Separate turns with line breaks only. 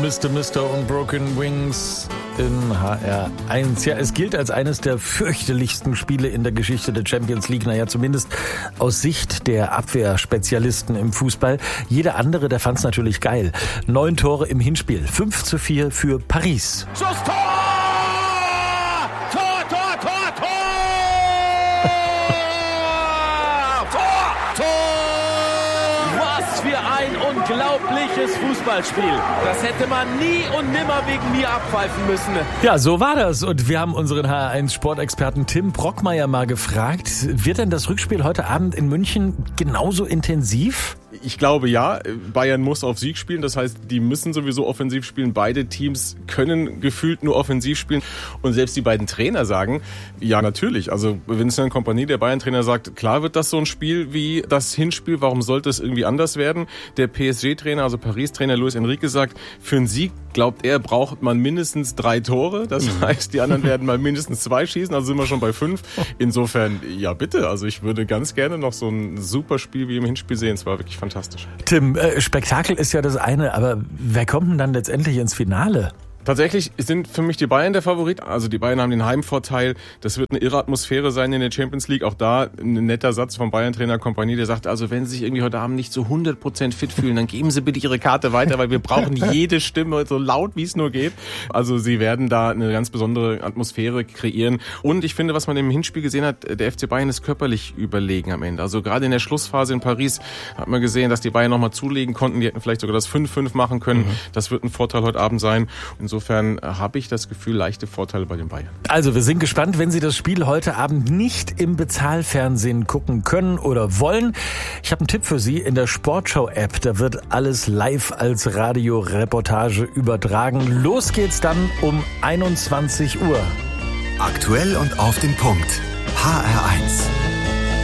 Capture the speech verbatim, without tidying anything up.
Mister Mister und Broken Wings in H R eins. Ja, es gilt als eines der fürchterlichsten Spiele in der Geschichte der Champions League. Naja, zumindest aus Sicht der Abwehrspezialisten im Fußball. Jeder andere, der fand es natürlich geil. Neun Tore im Hinspiel. fünf zu vier für Paris.
Schuss, Tor! Tor, Tor, Tor, Tor! Tor, Tor! Was für ein unglaubliches Fußballspiel. Das hätte man nie und nimmer wegen mir abpfeifen müssen.
Ja, so war das. Und wir haben unseren H R eins Sportexperten Tim Brockmeier mal gefragt, wird denn das Rückspiel heute Abend in München genauso intensiv?
Ich glaube ja, Bayern muss auf Sieg spielen, das heißt, die müssen sowieso offensiv spielen. Beide Teams können gefühlt nur offensiv spielen und selbst die beiden Trainer sagen, ja natürlich, also Vincent Kompany, der Bayern-Trainer, sagt, klar wird das so ein Spiel wie das Hinspiel, warum sollte es irgendwie anders werden? Der P S G-Trainer, also Paris-Trainer Luis Enrique sagt, für einen Sieg, glaubt er, braucht man mindestens drei Tore, das heißt, die anderen werden mal mindestens zwei schießen, also sind wir schon bei fünf. Insofern, ja bitte, also ich würde ganz gerne noch so ein super Spiel wie im Hinspiel sehen, es war wirklich fantastisch.
Tim, äh, Spektakel ist ja das eine, aber wer kommt denn dann letztendlich ins Finale?
Tatsächlich sind für mich die Bayern der Favorit. Also die Bayern haben den Heimvorteil. Das wird eine irre Atmosphäre sein in der Champions League. Auch da ein netter Satz vom Bayern-Trainer Kompany, der sagt, also wenn Sie sich irgendwie heute Abend nicht zu hundert Prozent fit fühlen, dann geben Sie bitte Ihre Karte weiter, weil wir brauchen jede Stimme so laut, wie es nur geht. Also Sie werden da eine ganz besondere Atmosphäre kreieren. Und ich finde, was man im Hinspiel gesehen hat, der F C Bayern ist körperlich überlegen am Ende. Also gerade in der Schlussphase in Paris hat man gesehen, dass die Bayern nochmal zulegen konnten. Die hätten vielleicht sogar das fünf fünf machen können. Mhm. Das wird ein Vorteil heute Abend sein. Insofern habe ich das Gefühl, leichte Vorteile bei den Bayern.
Also wir sind gespannt, wenn Sie das Spiel heute Abend nicht im Bezahlfernsehen gucken können oder wollen. Ich habe einen Tipp für Sie in der Sportschau-App. Da wird alles live als Radioreportage übertragen. Los geht's dann um einundzwanzig Uhr.
Aktuell und auf den Punkt. H R eins.